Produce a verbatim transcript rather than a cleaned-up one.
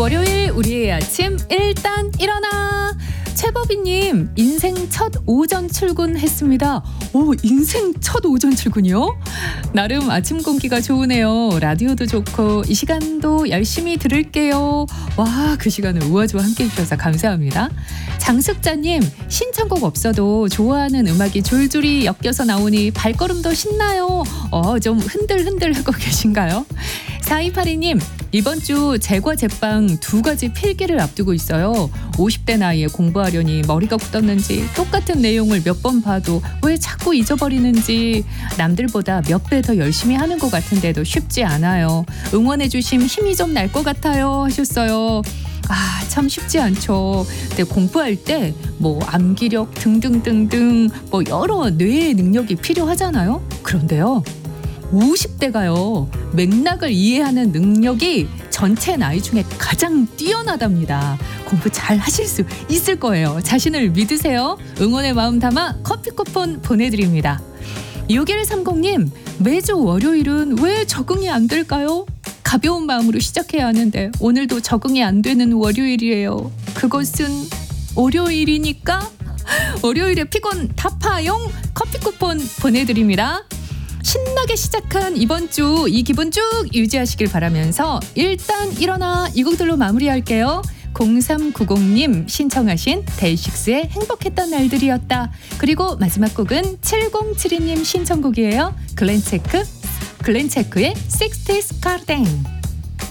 월요일 우리의 아침 일단 일어나. 최버비님 인생 첫 오전 출근했습니다. 오, 인생 첫 오전 출근이요? 나름 아침 공기가 좋으네요. 라디오도 좋고 이 시간도 열심히 들을게요. 와, 그 시간을 우아주와 함께 해주셔서 감사합니다. 장숙자님, 신청곡 없어도 좋아하는 음악이 줄줄이 엮여서 나오니 발걸음도 신나요. 어, 좀 흔들흔들 하고 계신가요? 사이팔이 님, 이번 주 제과 제빵 두 가지 필기를 앞두고 있어요. 오십 대 나이에 공부하려니 머리가 굳었는지 똑같은 내용을 몇 번 봐도 왜 자꾸 잊어버리는지 남들보다 몇 배 더 열심히 하는 것 같은데도 쉽지 않아요. 응원해 주심 힘이 좀 날 것 같아요 하셨어요. 아, 참 쉽지 않죠. 근데 공부할 때 뭐 암기력 등등등등 뭐 여러 뇌의 능력이 필요하잖아요. 그런데요, 오십 대가요 맥락을 이해하는 능력이 전체 나이 중에 가장 뛰어나답니다. 공부 잘 하실 수 있을 거예요. 자신을 믿으세요. 응원의 마음 담아 커피 쿠폰 보내드립니다. 육일삼공 님, 매주 월요일은 왜 적응이 안 될까요? 가벼운 마음으로 시작해야 하는데 오늘도 적응이 안 되는 월요일이에요. 그것은 월요일이니까 월요일에 피곤 타파용 커피 쿠폰 보내드립니다. 신나게 시작한 이번 주 이 기분 쭉 유지하시길 바라면서 일단 일어나 이 곡들로 마무리할게요. 공삼구공 님 신청하신 데이식스의 행복했던 날들이었다. 그리고 마지막 곡은 칠공칠이 님 신청곡이에요. 글렌체크, 글렌체크의 식스티스 가땡.